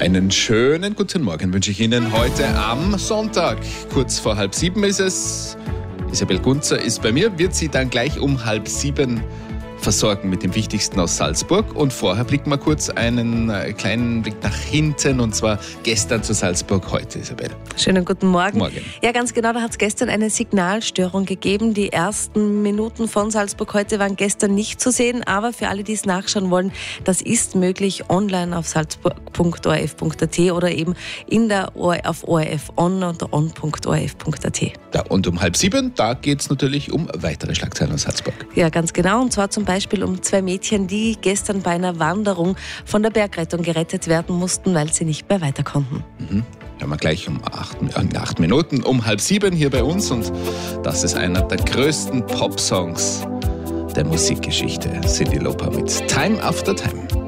Einen schönen guten Morgen wünsche ich Ihnen heute am Sonntag. Kurz vor 6:30 ist es. Isabel Gunzer ist bei mir, wird Sie dann gleich um 6:30 versorgen mit dem Wichtigsten aus Salzburg. Und vorher blicken wir kurz einen kleinen Blick nach hinten, und zwar gestern zu Salzburg, heute, Isabel. Schönen guten Morgen. Morgen. Ja, ganz genau, da hat es gestern eine Signalstörung gegeben. Die ersten Minuten von Salzburg heute waren gestern nicht zu sehen, aber für alle, die es nachschauen wollen, das ist möglich online auf salzburg.orf.at oder eben auf ORF On und on.orf.at. Ja, und um 6:30, da geht es natürlich um weitere Schlagzeilen aus Salzburg. Ja, ganz genau, und zwar zum Beispiel um 2 Mädchen, die gestern bei einer Wanderung von der Bergrettung gerettet werden mussten, weil sie nicht mehr weiter konnten. Hören wir gleich in 8 Minuten um 6:30 hier bei uns, und das ist einer der größten Pop-Songs der Musikgeschichte. Cyndi Lauper mit Time After Time.